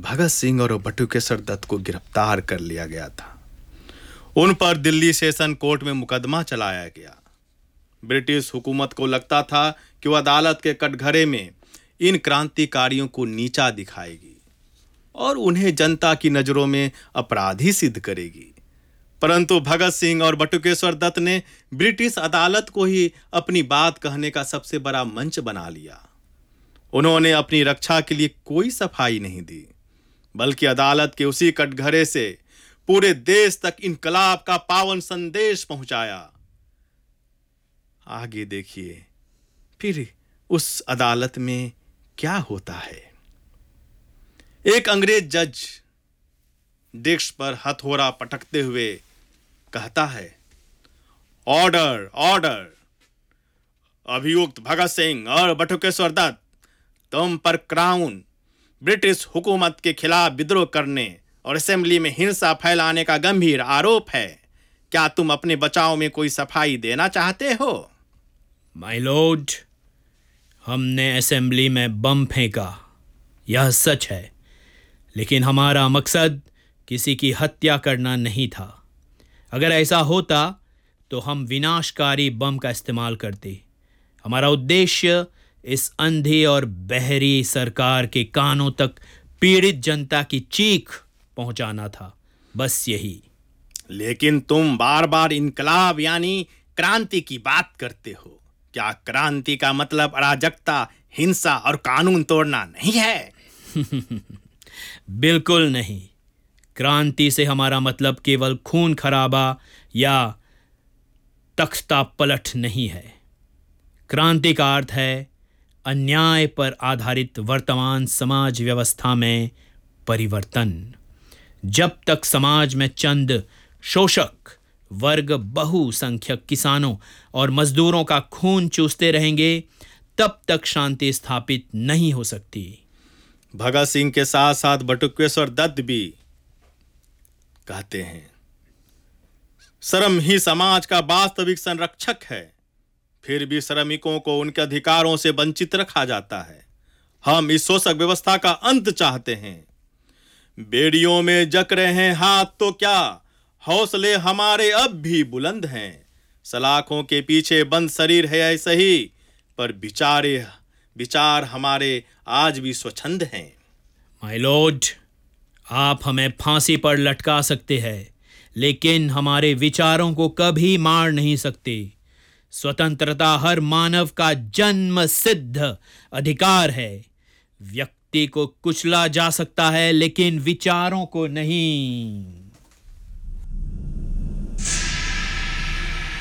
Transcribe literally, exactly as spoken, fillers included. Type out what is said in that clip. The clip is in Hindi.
भगत सिंह और बटुकेश्वर दत्त को गिरफ्तार कर लिया गया था। उन पर दिल्ली सेशन कोर्ट में मुकदमा चलाया गया। ब्रिटिश हुकूमत को लगता था कि वह अदालत के कटघरे में इन क्रांतिकारियों को नीचा दिखाएगी और उन्हें जनता की नजरों में अपराधी सिद्ध करेगी। परंतु भगत सिंह और बटुकेश्वर दत्त ने ब्रिटिश अदालत को ही अपनी बात कहने का सबसे बड़ा मंच बना लिया। उन्होंने अपनी रक्षा के लिए कोई सफाई नहीं दी, बल्कि अदालत के उसी कटघरे से पूरे देश तक इनकलाब का पावन संदेश पहुंचाया। आगे देखिए फिर उस अदालत में क्या होता है। एक अंग्रेज जज डेस्क पर हथौड़ा पटकते हुए कहता है, ऑर्डर ऑर्डर। अभियुक्त भगत सिंह और बटुकेश्वर दत्त, तुम पर क्राउन ब्रिटिश हुकूमत के खिलाफ विद्रोह करने और असेंबली में हिंसा फैलाने का गंभीर आरोप है। क्या तुम अपने बचाव में कोई सफाई देना चाहते हो? माय लॉर्ड, हमने असेंबली में बम फेंका, यह सच है, लेकिन हमारा मकसद किसी की हत्या करना नहीं था। अगर ऐसा होता तो हम विनाशकारी बम का इस्तेमाल करते। हमारा उद्देश्य इस अंधी और बहरी सरकार के कानों तक पीड़ित जनता की चीख पहुंचाना था, बस यही। लेकिन तुम बार बार इनकलाब यानी क्रांति की बात करते हो। क्या क्रांति का मतलब अराजकता, हिंसा और कानून तोड़ना नहीं है? बिल्कुल नहीं। क्रांति से हमारा मतलब केवल खून खराबा या तख्ता पलट नहीं है। क्रांति का अर्थ है अन्याय पर आधारित वर्तमान समाज व्यवस्था में परिवर्तन। जब तक समाज में चंद शोषक वर्ग बहुसंख्यक किसानों और मजदूरों का खून चूसते रहेंगे, तब तक शांति स्थापित नहीं हो सकती। भगत सिंह के साथ साथ बटुकेश्वर दत्त भी कहते हैं, श्रम ही समाज का वास्तविक संरक्षक है। फिर भी श्रमिकों को उनके अधिकारों से वंचित रखा जाता है। हम इस शोषक व्यवस्था का अंत चाहते हैं। बेड़ियों में जक रहे हैं हाथ तो क्या, हौसले हमारे अब भी बुलंद हैं। सलाखों के पीछे बंद शरीर है ऐसे ही, पर विचारे विचार हमारे आज भी स्वच्छंद हैं। माय लॉर्ड, आप हमें फांसी पर लटका सकते हैं, लेकिन हमारे विचारों को कभी मार नहीं सकते। स्वतंत्रता हर मानव का जन्म सिद्ध अधिकार है। व्यक्ति को कुचला जा सकता है, लेकिन विचारों को नहीं।